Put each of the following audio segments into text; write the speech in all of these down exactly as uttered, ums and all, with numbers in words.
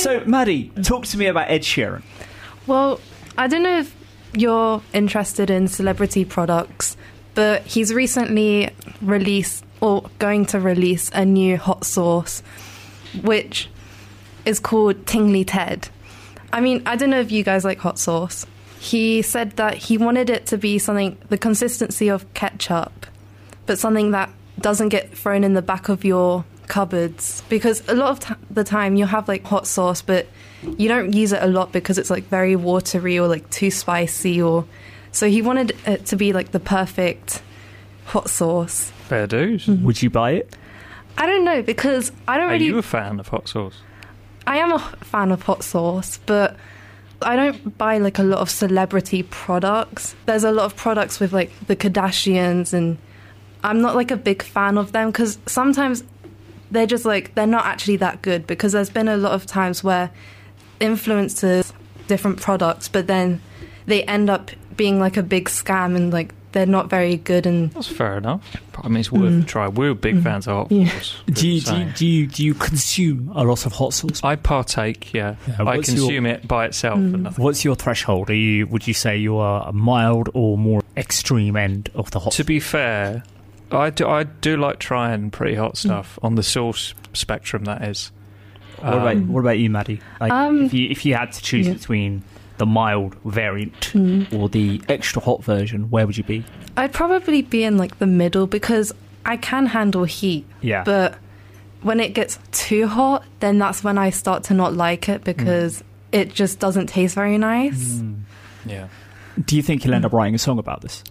So, Maddie, talk to me about Ed Sheeran. Well, I don't know if you're interested in celebrity products, but he's recently released, or going to release, a new hot sauce, which is called Tingly Ted. I mean, I don't know if you guys like hot sauce. He said that he wanted it to be something, the consistency of ketchup, but something that doesn't get thrown in the back of your cupboards, because a lot of t- the time you'll have like hot sauce, but you don't use it a lot because it's like very watery or like too spicy, or so he wanted it to be like the perfect hot sauce. Fair dues. Mm-hmm. Would you buy it? I don't know, because I don't Are really... you a fan of hot sauce? I am a fan of hot sauce, but I don't buy like a lot of celebrity products. There's a lot of products with like the Kardashians, and I'm not like a big fan of them, because sometimes they're just like, they're not actually that good, because there's been a lot of times where influencers different products, but then they end up being like a big scam, and like they're not very good. And that's fair enough. I mean, it's worth mm. a try. We're big mm. fans of hot yeah. sauce. Do you, do, you, do, you, do you consume a lot of hot sauce? I partake, yeah. yeah I consume your, it by itself. Mm. And nothing. What's your threshold? Are you? Would you say you are a mild or more extreme end of the hot? To be fair, I do, I do like trying pretty hot stuff mm. on the sauce spectrum, that is. What, um, about, what about you, Maddie? Like, um, if you if you had to choose yeah. between the mild variant mm. or the extra hot version, where would you be? I'd probably be in like the middle, because I can handle heat. Yeah. But when it gets too hot, then that's when I start to not like it, because mm. it just doesn't taste very nice. Mm. Yeah. Do you think you'll end up writing a song about this?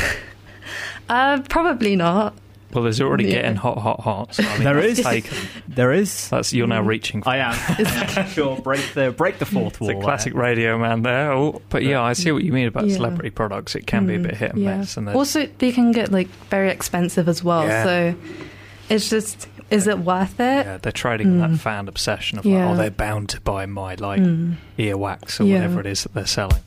uh, probably not. Well, there's already yeah. getting hot, hot, hot. So, I mean, there is. Taken. There is. That's you're now reaching for. I am. Sure, break the break the fourth wall. It's a classic there. Radio man there. Oh, but yeah, I see what you mean about yeah. celebrity products. It can mm, be a bit hit and yeah. miss. And also, they can get like very expensive as well. Yeah. So it's just, is it worth it? Yeah, they're trading mm. on that fan obsession of yeah. like, oh, they're bound to buy my like mm. earwax or yeah. whatever it is that they're selling.